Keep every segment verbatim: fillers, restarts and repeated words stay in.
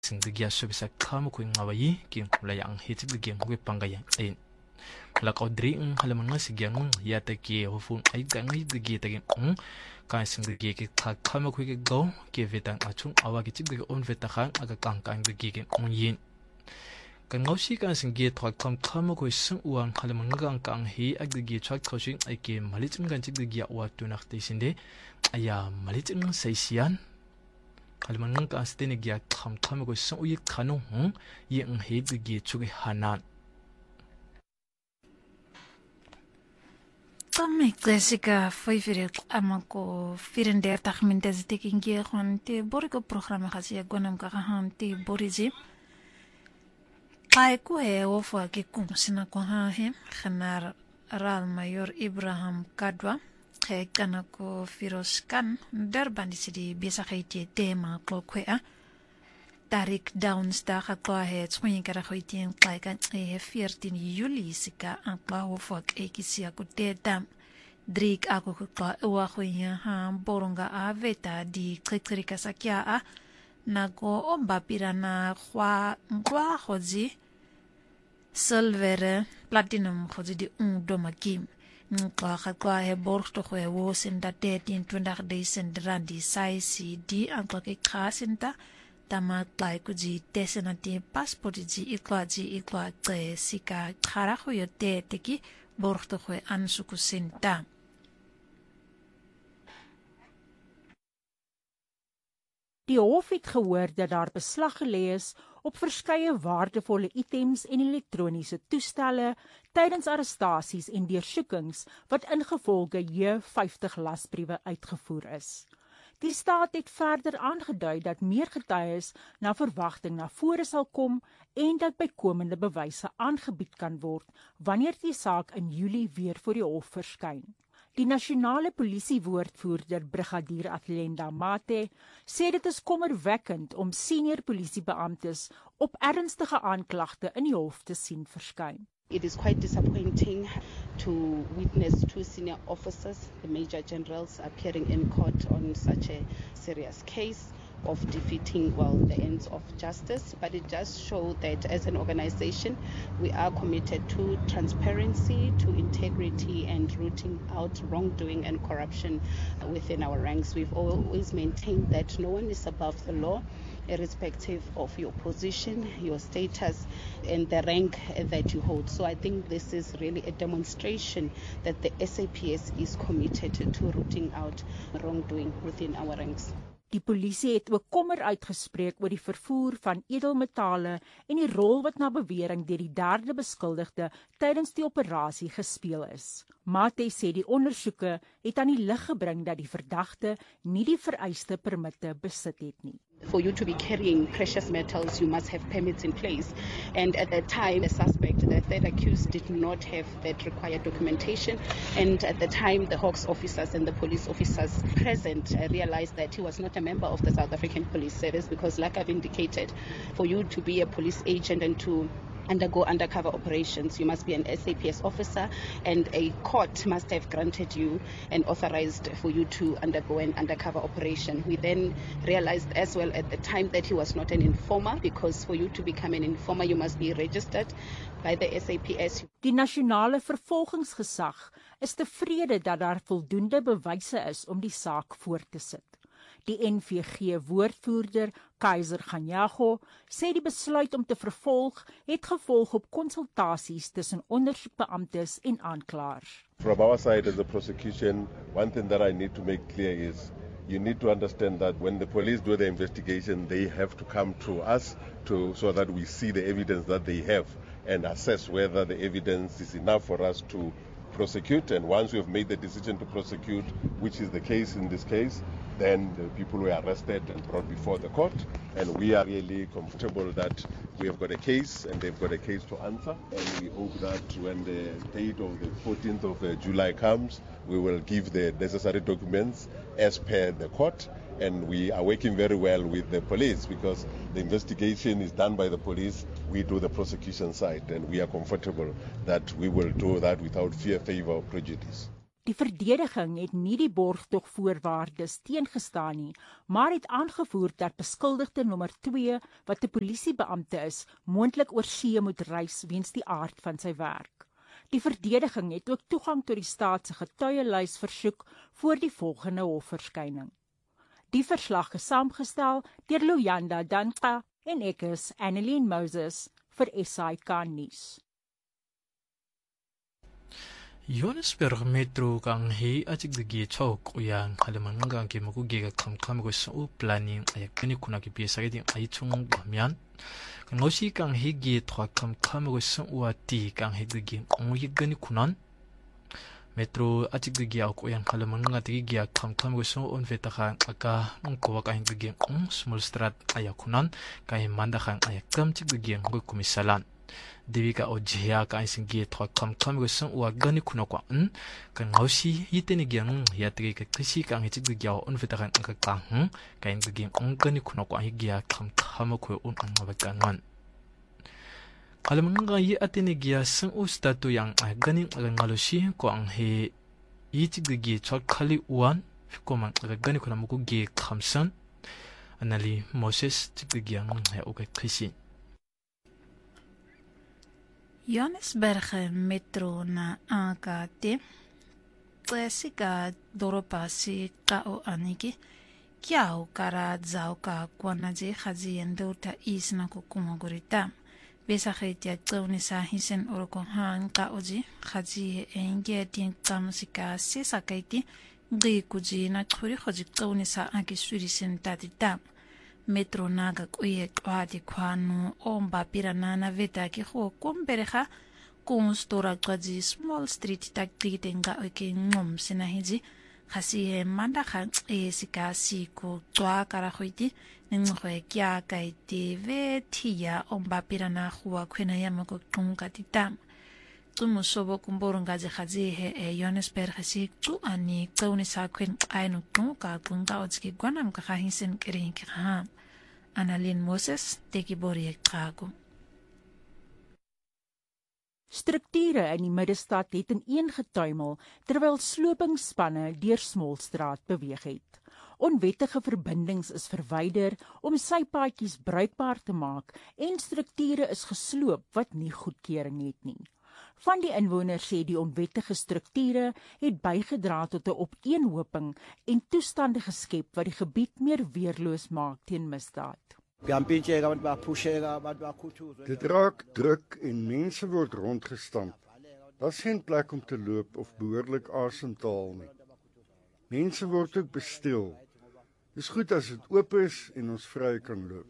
singdigia sobisa kama ko ngawayi ki la yang hitigdigia ngwe pangaya in la qodri ng halaman sigia ng yata ki hofun ay gangai digi tagin ng kan singdigia ki kama ko ki go ki vetang achung awagi tigdiga on vetakhan aga kangkang digi ki ng yin kan ngausi kan singdigia thak kam kama ko sing uang halaman ngang kang hi agdigi chak khosing ay ki malitin kan tigdigia wa tunak tisinde aya malitin ng saisian halaman ng ka astinigya kam kama ko sing uyik kanong ng yang hi digi chugi hanan Tome Jessica favorite amako firendertig minutes taking gear on te borgo programma gasia gonam ka han te boriji kai ko e ofa ke kum sina ko ha he khanar ral mayor Ibrahim Kadwa ke kana ko firoskan darban sidi bisa khaiti tema ko ko a Tarik Downsdag akwa he tswing kara khoitien klaikan e veertien Juli sika akwa hofak ekisia ku teta drik ako kwa wa khoya ha boronga a veta di klikrika sakya a nago omba pirana khwa ngwa khozi silver platinum khozi di un domakim ngwa khakwa he borgto khwe wo senda thirteen twenty days and randi sai si di akwa ke khasinta tama tlai ku ji tesena ti passport ji ikwa ji ikwa tse sika khara khu yo te teki borgto khu ansuku sinta Die hof het gehoor dat daar beslag gelê is op verskeie waardevolle items en elektroniese toestelle tydens arrestasies en deursoekings wat ingevolge J vyftig lasbriewe uitgevoer is. Die staat het verder aangedui dat meer getuies na verwagting na vore sal kom en dat bykomende bewyse aangebied kan word wanneer die saak in Julie weer voor die hof verskyn. Die nasionale polisiewoordvoerder Brigadier Athlenda Mate sê dit is kommerwekkend om senior polisiebeamptes op ernstige aanklagte in die hof te sien verskyn. It is quite disappointing to witness two senior officers, the major generals, appearing in court on such a serious case of defeating, well, the ends of justice. But it does show that as an organization, we are committed to transparency, to integrity, and rooting out wrongdoing and corruption within our ranks. We've always maintained that no one is above the law, irrespective of your position, your status, and the rank that you hold. So I think this is really a demonstration that the S A P S is committed to rooting out wrongdoing within our ranks. Die polisie het ook kommer uitgespreek oor die vervoer van edelmetale en die rol wat na bewering deur die derde beskuldigde tydens die operasie gespeel is. Mate sê die ondersoeke het aan die lig gebring dat die verdagte nie die vereiste permitte besit het nie. For you to be carrying precious metals, you must have permits in place. And at the time, the suspect, the third accused, did not have that required documentation. And at the time, the Hawks officers and the police officers present uh, realized that he was not a member of the South African Police Service because, like I've indicated, for you to be a police agent and to undergo undercover operations, you must be an S A P S officer, and a court must have granted you and authorized for you to undergo an undercover operation. We then realized as well at the time that he was not an informer, because for you to become an informer, you must be registered by the S A P S. Die nasionale vervolgingsgesag is tevrede dat daar voldoende bewyse is om die saak voort te sit. Die N V G-woordvoerder Kaiser Ganyago sê die besluit om te vervolg het gevolg op konsultasies tussen ondersoekbeamptes en aanklaers. From our side as a prosecution, one thing that I need to make clear is you need to understand that when the police do the investigation, they have to come to us to so that we see the evidence that they have and assess whether the evidence is enough for us to prosecute. And once we have made the decision to prosecute, which is the case in this case, then the people were arrested and brought before the court, and we are really comfortable that we have got a case and they've got a case to answer, and we hope that when the date of the fourteenth of July comes, we will give the necessary documents as per the court. And we are working very well with the police because the investigation is done by the police. We do the prosecution side, and we are comfortable that we will do that without fear, favor, or prejudice. Die verdediging het nie die borgtogvoorwaardes teengestaan nie, maar het aangevoer dat beskuldigde nommer twee, wat 'n polisiebeampte is, moontlik oor see moet reis weens die aard van sy werk. Die verdediging het ook toegang tot die staat se getuielys versoek voor die volgende hofverskyning. Die verslag is saamgestel deur Luyanda Danqa en ek is Annelien Moses vir S I K nuus. Johannesburg Metro kang he atik de ge chok uyang halamangang ke maguge ga kham kham go so planning ayakani kuna ke piesa ge ai chung bamian kan ngosi kang he ge thwa kham kham go so uati kang he de ge ongi gani kunan Metro atik de ge ak uyang halamanga de ge kham kham go so on veta kha aka ong ko ka de ge ong small strat ayakunan kai manda khang ayakam tik de ge go komisalan Devika ojia ka ising ge thwa kham kham go sang wa gani kuno kwa n kan ngausi yiteni ge ng ya tege ka kisi ka ngi chig ge on veta kan ka ka hm ka ing ge ong gani kuno kwa hi ge kham kham ko on ang ba kanwan kalamang ga yi ateni ge sang u statu yang a gani ngalosi ko ang he yi chig ge chok khali wan ko mang ga gani kuno mo ge khamsan anali Moses chig ge ng ha o ka kisi Johannesburg Metro na A K T Tsika doropasi ka o aniki kiao kara zao ka kwanaje khazi endota isna ko kumagurita besa khaitia tsoni sa hisen oroko han ka oji khazi enge tin kamsika sesa kaiti ngi kuji na khuri khoji tsoni sa aki suri sentatita Metro naga kuye kwadi kwanu omba piranana veta ki ho kombereha kun stora kwaji small street takitenga oke ngom sinahiji khasi he manda khan e sikasi ko twa kara khoiti ningwe kya kai tv tia omba pirana huwa khwena yamako tunga titam tumu sobo kumboronga je khaji he e Johannesburg khasi tu ani kauni sa khwen ainu tu ka kunga otski gwanam ka hinsen kering ka Annelien Moses teki bori trago. Strukture in die middestad het ineengetuimel terwyl slopingsspanne deur Smolstraat beweeg het. Onwettige verbindings is verwyder om sypaadjies bruikbaar te maak en strukture is gesloop wat nie goedkeuring het nie. Van die inwoners sê die onwettige strukture het bygedra tot 'n opeenhoping en toestande geskep wat die gebied meer weerloos maak teen misdaad. Dit raak druk en mense word rondgestamp. Daar's geen plek om te loop of behoorlik asem te haal nie. Mense word ook bestil. Dis goed as dit oop is en ons vry kan loop.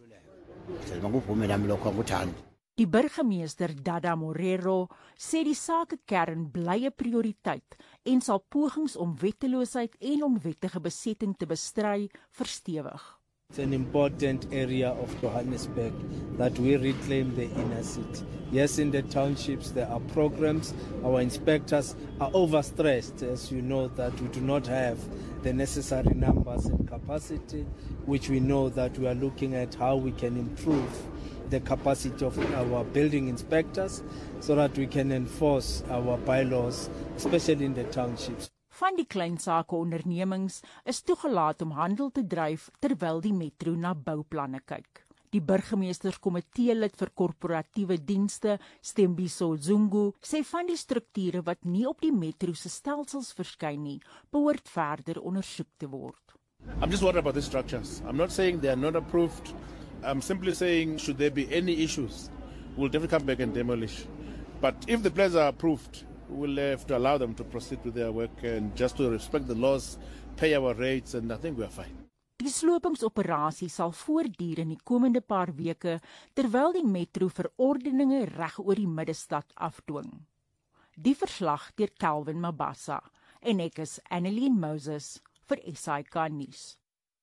Die burgemeester Dada Morero sê die sakekern bly 'n prioriteit en sal pogings om wetteloosheid en onwettige besetting te bestry verstewig. It's an important area of Johannesburg that we reclaim the inner city. Yes, in the townships there are programs. Our inspectors are overstressed, as you know, that we do not have the necessary numbers and capacity, which we know that we are looking at how we can improve the capacity of our building inspectors so that we can enforce our bylaws, especially in the townships. Van die klein sake ondernemings is toegelaat om handel te dryf terwyl die metro na bouplanne kyk. Die burgemeesterskomitee lid vir korporatiewe dienste, Stembiso Zungu, sê van die strukture wat nie op die metro se stelsels verskyn nie, behoort verder ondersoek te word. I'm just worried about the structures. I'm not saying they are not approved. I'm simply saying, should there be any issues, we'll definitely come back and demolish. But if the plans are approved, we'll have to allow them to proceed with their work and just to respect the laws, pay our rates, and I think we are fine. Die slopingsoperasie sal voortduur in die komende paar weke, terwyl die metro verordeninge reg oor die middestad afdwing. Die verslag deur Calvin Mabasa en ek is Annelien Moses vir S I K nuus.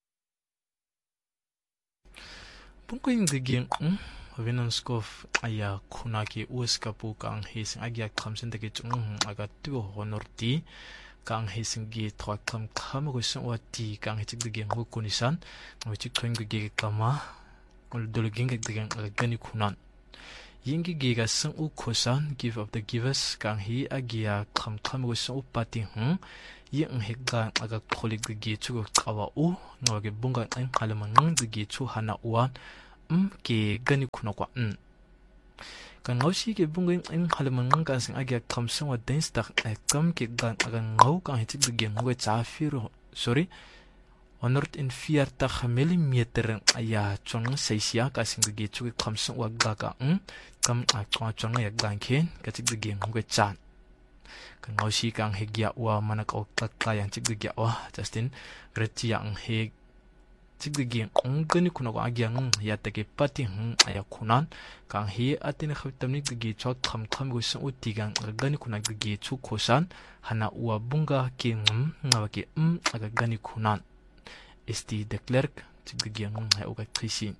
Punkoing digin Vinonskov aya kunaki uskapu kang hising agya khamsen dege chung aga tu honorti kang hising gi thwa kam kham go song wati kang hichik dege ngo kunisan wichik khoing ge kama ul dolging ge dege gani kunan Yingi giga sing u kosan give of the givers kang hi agia kham kham go sing u pati hm yi ng hekga aga kholik de gi chu qawa u ngoge bunga ang halamang de gi chu hana uan um ke gani kuno kwa n kan ngausi ke bunga ang halamang kan sing agia kham sing wa dance tak kam ke gan aga ngau kan hitik de gi ngoge cha firo sorry honderdvierstig millimeter ya chong seisia ka sing de gi chu kham sing wa ga ka um kam a chong chong ya gan ken ka tik de gi ngoge chan kan ngausi kang hegya wa manakaw takka yang tik de gi wa Justin gretia ang he tik de gi ong gani kuno ga agya ng ya take pati hm aya kunan kang he atin khaptamni de gi chot kham kham go sang utigang gani kunan de gi chu khosan hana wa bunga ki ngam ngawa ki um aga gani kunan esti de Klerk tik de gi ng ha uga krisi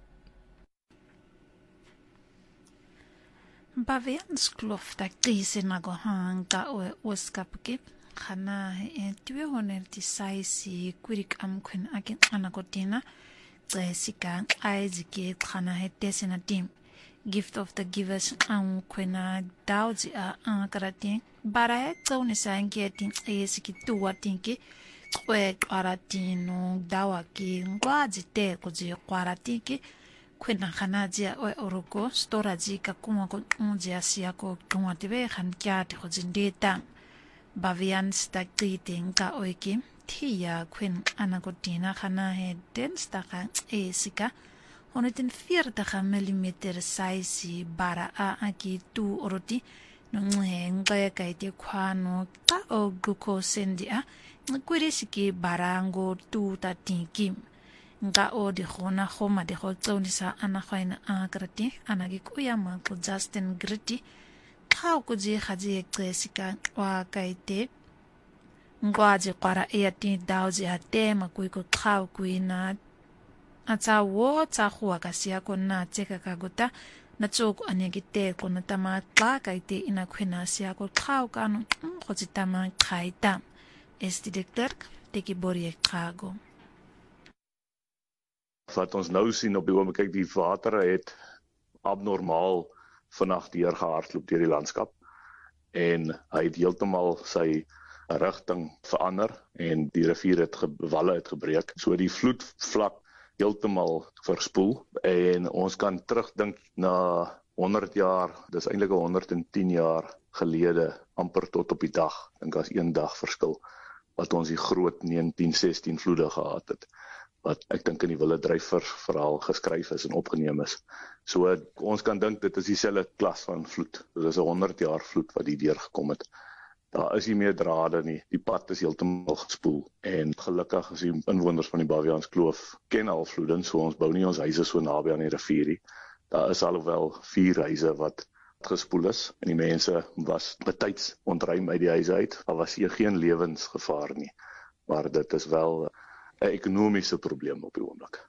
Bavians klof da krisi na go hanga o oskapke khana e tue honer ti saisi kurik am khun akin anakotina tsika aizike khana he tesina team gift of the givers am khuna dauji a akarati bara tsone sange tin esiki tuwa tinki kwe kwaratino dawaki ngwaji te kuji kwaratiki kwena khana jia o oroko storage ka kuma ko unjia sia ko kuma tebe khan kya te khojindeta Bavian stakriting ka oiki tia kwen anakotina khana he den staka esika honderdvierstig millimeter size bara a aki tu oroti no nge ngaya kaite kwano ka o glucosendia ngwirisiki barango tu tatinki nga o di khona khoma de khotsonisa ana khaina akrati anagi kuyama ko Justin Gritty khao ko ji khaji ekesika wa kaite ngwaji qara eati dauji ate makui ko khao kuina acha wo cha khuwa kasia ko na cheka kaguta na chok anegi te ko na tama tla kaite ina khina sia ko khao kanu khojitama khaita esti de Klerk teki borie khago Wat ons nou sien op die oomblik, kyk die water het abnormaal vanaand deur gehardloop deur die landskap en hy het heeltemal sy rigting verander en die rivier het gewalle het gebreek. So die vloedvlak heeltemal verspoel en ons kan terugdink na honderd jaar, dis eintlik honderdtien jaar gelede, amper tot op die dag, dink as een dag verskil wat ons die groot negentien sestien vloede gehad het. Wat ek dink in die Wille Dryver verhaal geskryf is en opgeneem is. So ons kan dink dit is dieselfde klas van vloed. Dit is 'n honderd jaar vloed wat hier deurgekom het. Daar is nie meer drade nie. Die pad is heeltemal gespoel en gelukkig is die inwoners van die Bavians Kloof ken al vloede, so ons bou nie ons huise so naby aan die rivier nie. Daar is alhoewel vier huise wat gespoel is en die mense was betyds ontruim uit die huise uit. Daar was hier geen lewensgevaar nie, maar dit is wel 'n ekonomiese probleem op die oomblik.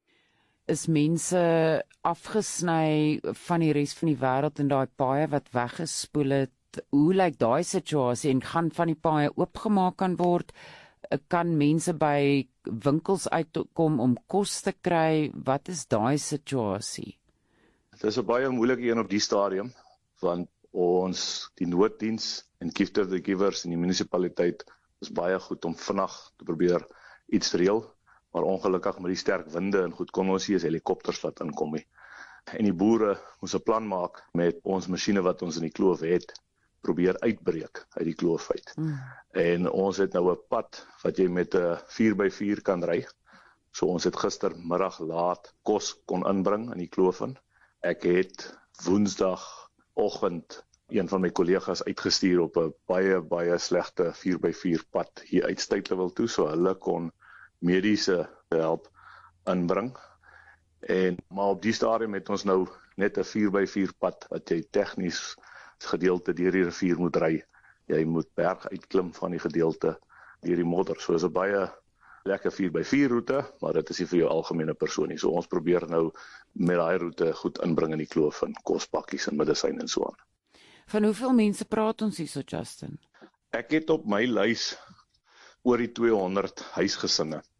Is mense afgesny van die res van die wêreld en daai paaie wat weggespoel het? Hoe lyk daai situasie en gaan van die paaie oopgemaak kan word? Kan mense by winkels uitkom om kos te kry? Wat is daai situasie? Dit is 'n baie moeilike een op die stadium want ons die nooddiens en Gift of the Givers in die munisipaliteit is baie goed om vinnig te probeer iets reël, maar ongelukkig met die sterk winde en goed kon ons nie eens helikopters wat inkom nie. En die boere moes 'n plan maak met ons masjiene wat ons in die kloof het, probeer uitbreek uit die kloof uit. Mm. En ons het nou 'n pad wat jy met 'n vier by vier kan ry. So ons het gistermiddag laat kos kon inbring in die kloof in. Ek het woensdagoggend een van my kollegas uitgestuur op 'n baie baie slegte vier by vier pad hier uit Stytlevel toe, so hulle kon mediese help inbring. En maar op die stadium het ons nou net 'n vier by vier pad wat jy tegnies gedeelte deur die rivier moet ry. Jy moet berg uitklim van die gedeelte deur die modder. So is 'n baie lekker vier by vier roete, maar dit is nie vir jou algemene persoon nie. So ons probeer nou met daai roete goed inbring in die kloof en kospakkies en medisyne en so aan. Van hoeveel mense praat ons hier so, Justin? Ek het op my lys oor die tweehonderd huisgesinne.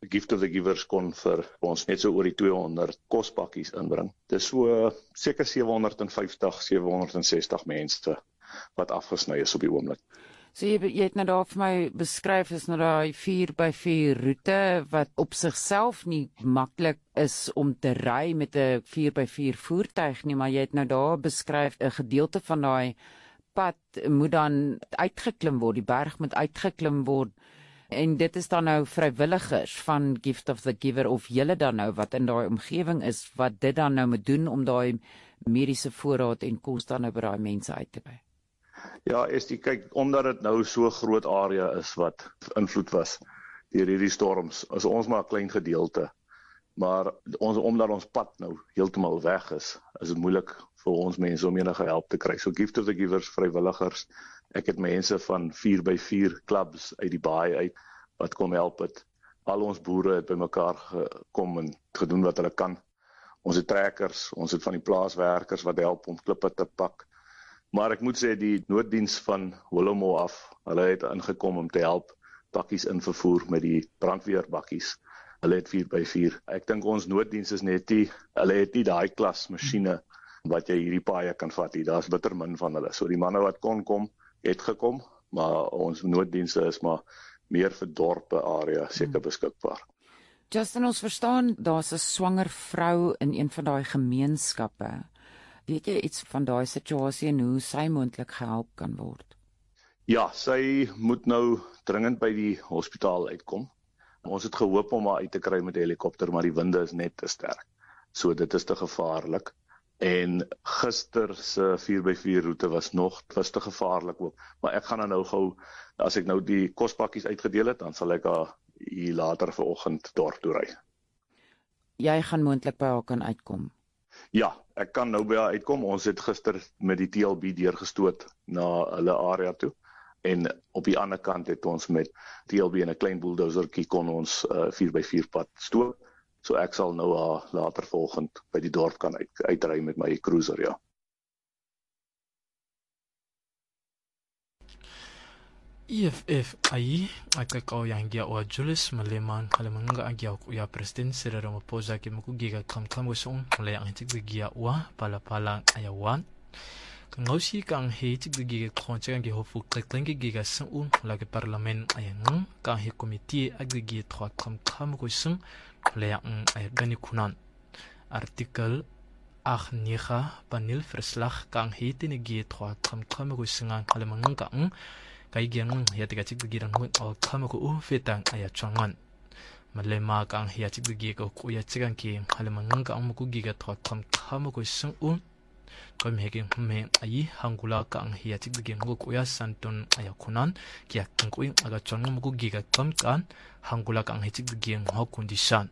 Gift of the Givers kon vir ons net so oor die tweehonderd kospakkies inbring. Dis so seker sewe honderd vyftig, sewe honderd sestig mense wat afgesny is op die oomblik. So jy, jy het nou daar vir my beskryf is nou daai vier by vier roete wat op sigself nie maklik is om te ry met 'n vier by vier voertuig nie, maar jy het nou daar beskryf 'n gedeelte van daai pad moet dan uitgeklim word, die berg moet uitgeklim word. En dit is dan nou vrywilligers van Gift of the Giver of julle dan nou wat in daai omgewing is wat dit dan nou moet doen om daai mediese voorraad en kos dan nou by daai mense uit te kry. Ja, is die kyk omdat dit nou so groot area is wat invloed was deur hierdie storms. As ons maar 'n klein gedeelte, maar ons omdat ons pad nou heeltemal weg is, is dit moeilik vir ons mense om enige hulp te kry. So Gift of the Givers vrywilligers. Ek het mense van vier by vier clubs uit die baai uit wat kom help het. Al ons boere het bymekaar gekom en gedoen wat hulle kan. Ons het trekkers, ons het van die plaaswerkers wat help om klippe te pak. Maar ek moet sê die nooddiens van Willowmore af, hulle het ingekom om te help bakkies in vervoer met die brandweerbakkies. Hulle het vier by vier. Ek dink ons nooddiens is net die, hulle het nie daai klas masjiene wat jy hierdie paaie kan vat nie. Daar's bitter min van hulle. So die manne wat kon kom, het gekom, maar ons nooddienste is maar meer vir dorpe area seker beskikbaar. Justin, ons verstaan daar's 'n swanger vrou in een van daai gemeenskappe. Weet jy iets van daai situasie en hoe sy moontlik gehelp kan word? Ja, sy moet nou dringend by die hospitaal uitkom. Ons het gehoop om haar uit te kry met 'n helikopter, maar die winde is net te sterk. So dit is te gevaarlik. En gister se vier by vier roete was nog was te gevaarlik ook. Maar ek gaan nou gou, as ek nou die kospakkies uitgedeel het, dan sal ek haar hier later vanoggend dorp toe ry. Jy gaan moontlik by haar kan uitkom. Ja, ek kan nou by haar uitkom. Ons het gister met die T L B deurgestoot na hulle area toe. En op die ander kant het ons met T L B en 'n klein bulldozertjie kon ons uh, vier by vier pad stoot. So ek sal nou haar later volgend by die dorp kan uit, uitry met my cruiser, ja. E F F ai akakao yangia o Julius Maleman kalemanga agia ku ya president Cyril Ramaphosa ke mukugiga khamkham gosong le antik giga wa pala pala ayawan ngausi kang he tik giga khoncha ge hofu kleklenge giga sun la ke parliament ayang ka he committee agigi thwa khamkham gosong le ang ay gani kunan artikel ag negen panel verslag kang he tine gi thwa khamkham gosong kalemanga kang kay gyang hiya tiga chik giran mo o khama ko u fetang aya changman malema kang hiya chik gi ko ku ya chigan ki halemang ka ang ko giga thwa kham khama ko sung un ko me ge me ai hangula kang hiya chik gi ngo ku ya santon aya kunan kya kang ko aga chang mo ko giga kam kan hangula kang hi chik gi ngo condition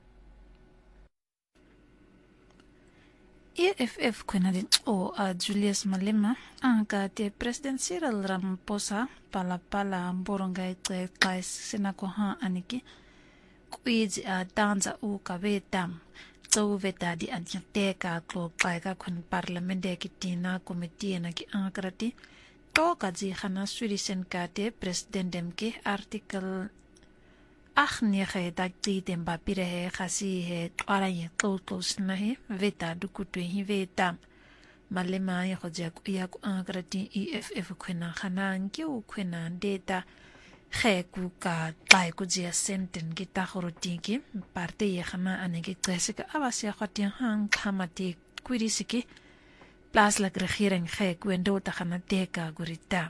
E F F kwenadin o a Julius Malema anka te President Cyril Ramaphosa pala pala boronga te kais senako ha aniki kuiji a danza u kavetam tso veta di adjateka klo paika kun parlamente kitina komite na ki ankrati to kaji khana surisen ka te President demke article ach nege dak ti temba pire he khasi he twara ye totos na he veta dukutu hi veta malema ye khoja ku ya ku angrati E F F khena khana ngyu khena data khe ku ka tai ku jia senten gita khoroti ki parte ye khana anege tsesika abasia khati hang khamati kurisiki plus la regering khe ku endo ta khana teka gurita.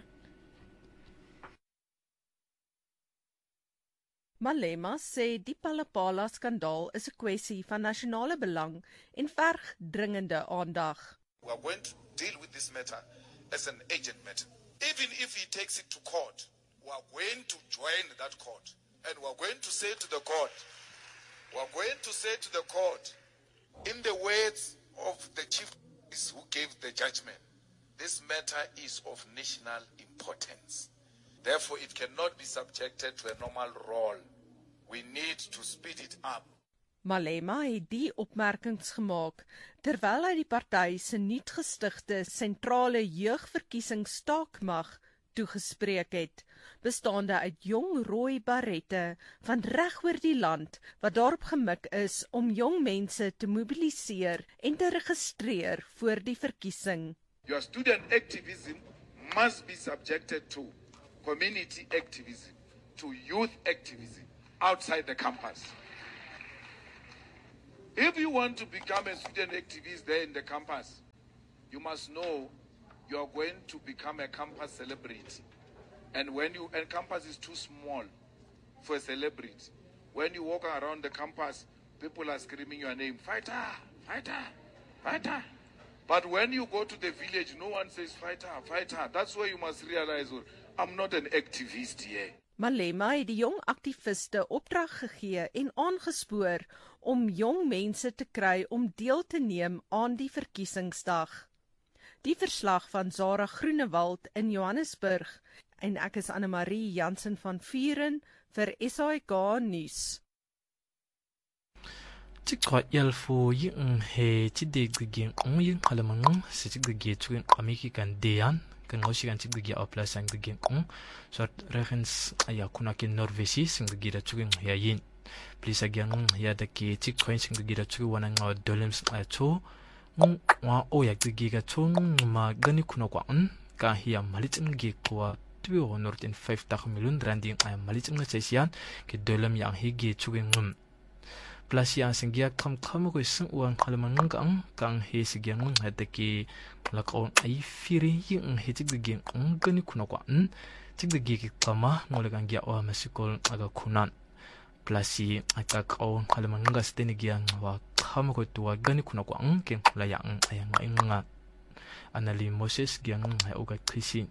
Malema sê die Palapala skandaal is 'n kwessie van nasionale belang en verg dringende aandag. We are going to deal with this matter as an agent matter. Even if he takes it to court, we are going to join that court. And we are going to say to the court, we are going to say to the court, in the words of the chief who gave the judgment, this matter is of national importance. Therefore, it cannot be subjected to a normal role. We need to speed it up. Malema het die opmerkings gemaak terwyl hy die party se nuut gestigte sentrale jeugverkiesingsstaakmag toegespreek het, bestaande uit jong rooi barrette van reg oor die land wat daarop gemik is om jong mense te mobiliseer en te registreer voor die verkiesing. Your student activism must be subjected to community activism, to youth activism outside the campus. If you want to become a student activist there in the campus, you must know you are going to become a campus celebrity. And when you, and campus is too small for a celebrity. When you walk around the campus, people are screaming your name, fighter, fighter, fighter. But when you go to the village, no one says fighter, fighter. That's where you must realize, well, I'm not an activist here. Malema het die jong aktiviste opdrag gegee en aangespoor om jong mense te kry om deel te neem aan die verkiesingsdag. Die verslag van Zara Groenewald in Johannesburg en ek is Anne-Marie Jansen van Vuren vir S A K nuus. Tikwa elfo yin he tidegigin yin kalamanung sitigige twin amikikan deyan kan ngoshigan tigige opla sang digin um sort regens ayakuna kin norvesi singige da twin ya yin please again ya da ke tikwa singige da twin wana ngaw dolems ato wa o ya tigige tung ma gani kuna kwa un ka hiya malitin ge kwa two hundred fifty million randing ay malitin nga chesian ke dolem yang hige twin um plus yang singgia kam kam ko sing uang halaman ngang kang he sigian ngang hadaki lakaw ai firi yin hetik de gen ngani kuna kwa n tik de gi kama ngolagang gya o masikol aga kunan plus yi akak o halaman ngang steni gian wa kam ko tuwa gani kuna kwa ng ken la yang ayang nga anali moses gian ha uga krisin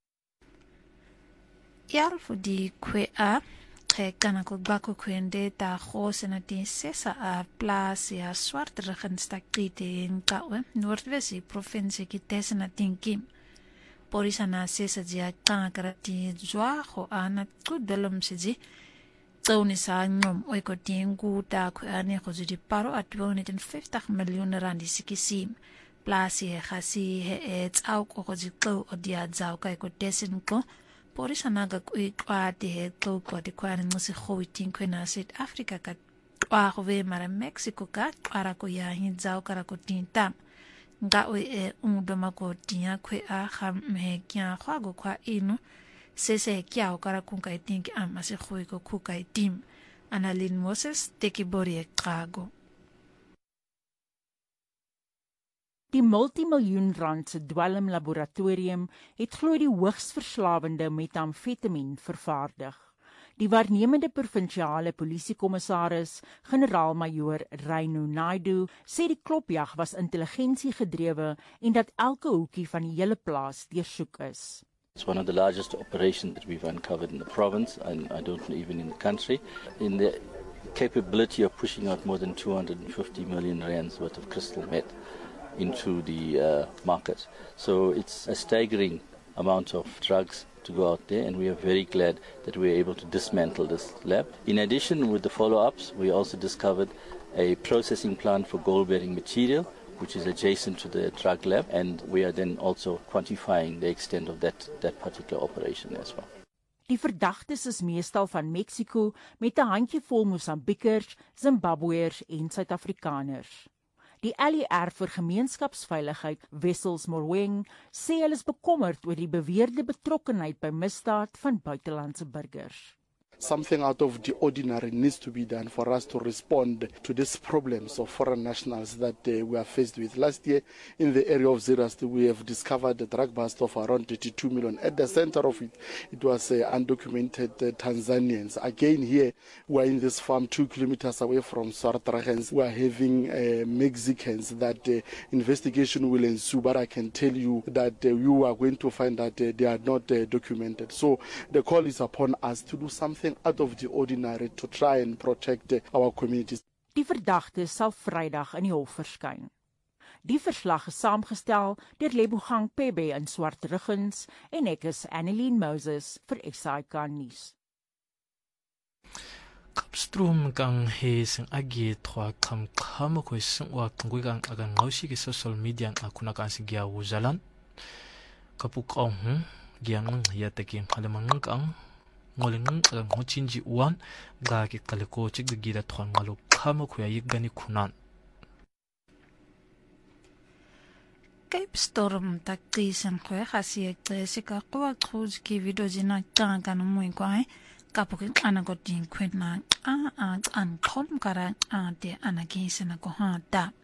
yar fu di kwe a e kana ko bako kwende ta khos na tin sesa a place ya swart regensta krite in kawe noordwesi provinsie ki tesna tin kim porisa na sesa dia kana karati zwa ho ana ku dolom siji tsoni sa nyom o ko tingu ta ko ane ko di paro at two hundred fifty million rand sikisim place e khasi he e tsau ko ko di ko dia tsau kai ko tesen ko Porisa naga kui kwa te he tau kwa te kwa ngasi khowi tin kwe na South Africa ka kwa hove mara Mexico ka kwa ko ya hin zao kara ko tin tam nga oi e undoma ko tin kwe a kham me kya kwa go kwa inu se se kya o kara kun kai tin ki am ase khowi ko ku kai tim Annalyn Moses teki bori e krago. Die multimiljoen rand se dwelm laboratorium het glo die hoogs verslawende metamfetamien vervaardig. Die waarnemende provinsiale polisiekommissaris, generaal-majoor Reino Naidu, sê die klopjag was intelligensie gedrewe en dat elke hoekie van die hele plaas deursoek is. It's one of the largest operations that we've uncovered in the province, and I don't know even in the country. In the capability of pushing out more than two hundred fifty million rands worth of crystal meth into the uh, market. So it's a staggering amount of drugs to go out there, and we are very glad that we are able to dismantle this lab. In addition, with the follow-ups, we also discovered a processing plant for gold-bearing material, which is adjacent to the drug lab, and we are then also quantifying the extent of that, that particular operation as well. Die verdagtes is meestal van Mexico met 'n handjievol Mosambiekers, Zimbabweërs en Suid-Afrikaners. Die L E R vir gemeenskapsveiligheid, Wessels Morweng, sê hulle is bekommerd oor die beweerde betrokkenheid by misdaad van buitelandse burgers. Something out of the ordinary needs to be done for us to respond to these problems of foreign nationals that uh, we are faced with. Last year, in the area of Zeerust, we have discovered a drug bust of around thirty-two million. At the center of it, it was uh, undocumented uh, Tanzanians. Again, here, we are in this farm two kilometers away from Swartragens. We are having uh, Mexicans that uh, investigation will ensue, but I can tell you that uh, you are going to find that uh, they are not uh, documented. So the call is upon us to do something out of the ordinary to try and protect our communities. Die verdagte sal Vrydag in die hof verskyn. Die verslag is saamgestel deur Lebogang Pebe in Swartruggens en ek is Annelien Moses vir S A K nuus. Kapstrom kang he sing agi twa kam kam ko sing wa ngui kang aga ngausi ki social media akuna kan sing ya wuzalan kapuk ong giang ya te ki halamang kang ngoling ang hochinji uan ga ki kaleko chig gi da thon ngalo khama khuya yigani khunan Cape Storm takisen kwe khasi sika kwa khuz ki video jina ta kan mui kwai kapukin ana godin kwena a a an khom kara a de ana kisena ko ha da